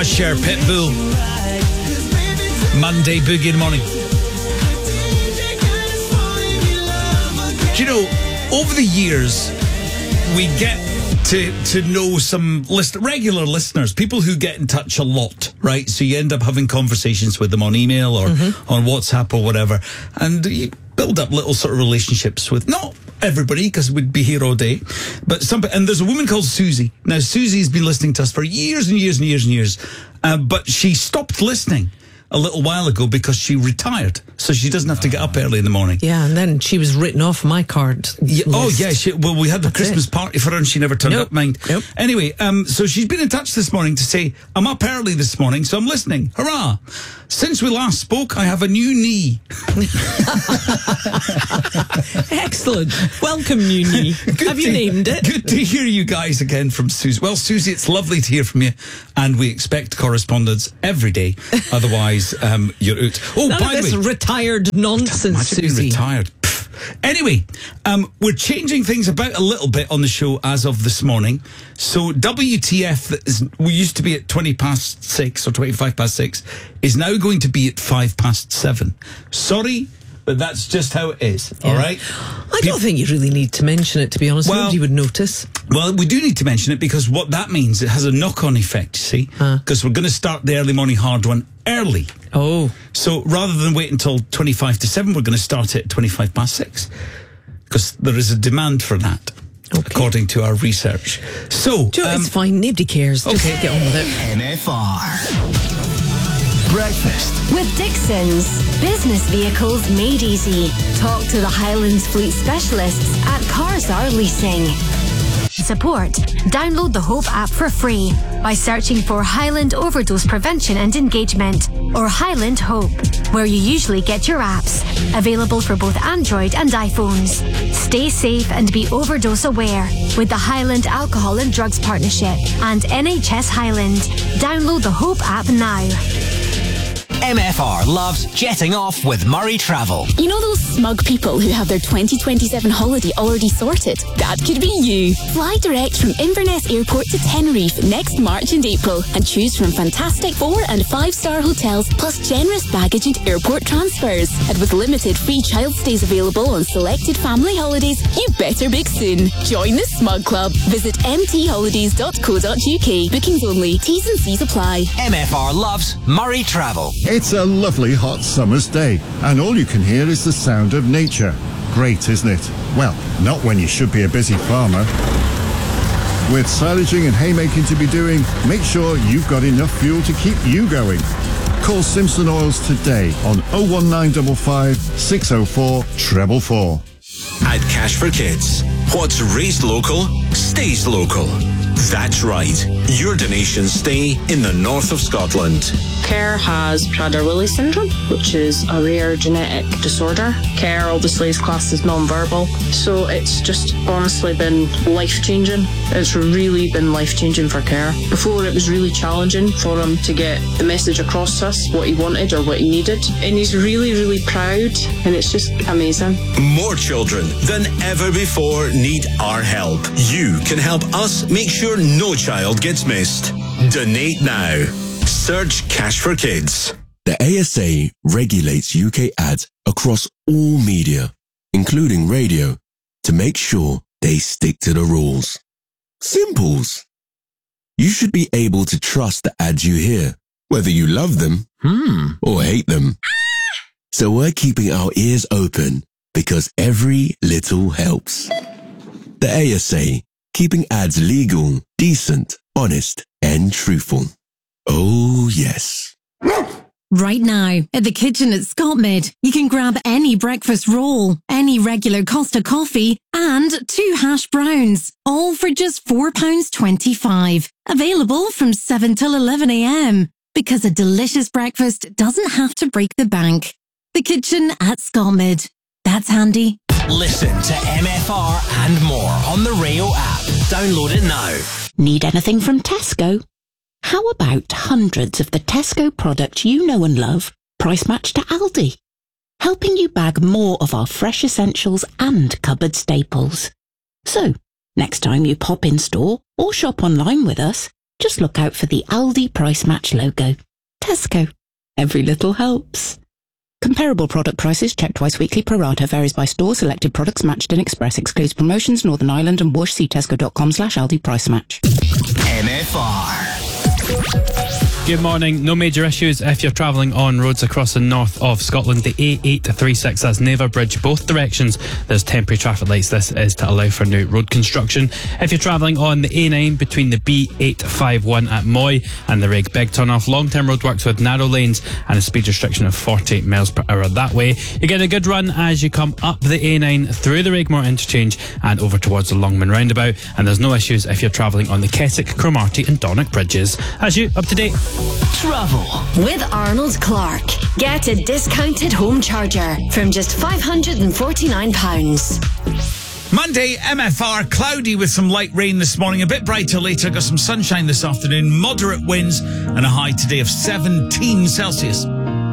Usher, Pitbull. Monday Boogie in the morning. Do you know, over the years, we get to know some regular listeners, people who get in touch a lot, right? So you end up having conversations with them on email or on WhatsApp or whatever. And you build up little sort of relationships with, not everybody, because we'd be here all day, but and there's a woman called Susie. Now, Susie's been listening to us for years and years and years and years, but she stopped listening a little while ago because she retired, so she doesn't have to get up early in the morning. Yeah, and then she was written off my card. Yeah, oh, yeah. We had the Christmas party for her and she never turned up, mind. Nope. Anyway, so she's been in touch this morning to say, I'm up early this morning, so I'm listening. Hurrah! Since we last spoke, I have a new knee. Excellent. Welcome, new knee. Have you named it? Good to hear you guys again from Susie. Well, Susie, it's lovely to hear from you, and we expect correspondence every day. Otherwise, you're out. Oh, None by of the this way, retired nonsense, Susie. Retired. Anyway, we're changing things about a little bit on the show as of this morning. So WTF, we used to be at 20 past 6 or 25 past 6, is now going to be at 5 past 7. Sorry, but that's just how it is, all right? I don't think you really need to mention it, to be honest. Nobody would notice. Well, we do need to mention it because what that means, it has a knock-on effect, you see? Because we're going to start the early morning hard one early. Oh. So rather than wait until 25 to 7, we're going to start it at 25 past 6. Because there is a demand for that, according to our research. So, it's fine. Nobody cares. Just get on with it. MFR. Breakfast with Dixon's. Business vehicles made easy. Talk to the Highlands Fleet specialists at Cars Are Leasing. Support. Download the Hope app for free by searching for Highland Overdose Prevention and Engagement or Highland Hope, where you usually get your apps. Available for both Android and iPhones. Stay safe and be overdose aware with the Highland Alcohol and Drugs Partnership and NHS Highland. Download the Hope app now. MFR loves jetting off with Murray Travel. You know those smug people who have their 2027 holiday already sorted? That could be you. Fly direct from Inverness Airport to Tenerife next March and April and choose from fantastic 4- and 5-star hotels plus generous baggage and airport transfers. And with limited free child stays available on selected family holidays, you better book soon. Join the Smug Club. Visit mtholidays.co.uk. Bookings only. T's and C's apply. MFR loves Murray Travel. It's a lovely hot summer's day, and all you can hear is the sound of nature. Great, isn't it? Well, not when you should be a busy farmer. With silaging and haymaking to be doing, make sure you've got enough fuel to keep you going. Call Simpson Oils today on 01955 604 444. At Cash for Kids, what's raised local stays local. That's right. Your donations stay in the north of Scotland. Kerr has Prader-Willi syndrome, which is a rare genetic disorder. Kerr obviously is classed as non-verbal, so it's just honestly been life-changing. It's really been life-changing for Kerr. Before, it was really challenging for him to get the message across to us, what he wanted or what he needed. And he's really, really proud, and it's just amazing. More children than ever before need our help. You can help us make sure no child gets missed. Donate now. Search Cash for Kids. The ASA regulates UK ads across all media, including radio, to make sure they stick to the rules. Simples. You should be able to trust the ads you hear, whether you love them or hate them. So we're keeping our ears open because every little helps. The ASA, keeping ads legal, decent, honest, and truthful. Oh, yes. Right now, at the kitchen at Scotmid, you can grab any breakfast roll, any regular Costa coffee, and 2 hash browns, all for just £4.25. Available from 7 till 11 a.m. Because a delicious breakfast doesn't have to break the bank. The kitchen at Scotmid. That's handy. Listen to MFR and more on the Rayo app. Download it now. Need anything from Tesco? How about hundreds of the Tesco products you know and love, price matched to Aldi? Helping you bag more of our fresh essentials and cupboard staples. So, next time you pop in store or shop online with us, Just look out for the Aldi Price Match logo. Tesco. Every little helps. Comparable product prices checked twice weekly. Pro rata varies by store. Selected products matched in Express. Excludes promotions. Northern Ireland and Bush. See tesco.com/Aldi Price Match. MFR. Good morning. No major issues if you're travelling on roads across the north of Scotland. The A836, that's Naver Bridge, both directions. There's temporary traffic lights. This is to allow for new road construction. If you're travelling on the A9 between the B851 at Moy and the Rig Big Turnoff, long-term roadworks with narrow lanes and a speed restriction of 40 miles per hour that way. You get a good run as you come up the A9 through the Rigmore interchange and over towards the Longman roundabout. And there's no issues if you're travelling on the Keswick, Cromarty and Donnock bridges. As you, up to date. Travel with Arnold Clark. Get a discounted home charger from just £549. Monday, MFR, cloudy with some light rain this morning, a bit brighter later, got some sunshine this afternoon, moderate winds and a high today of 17 Celsius.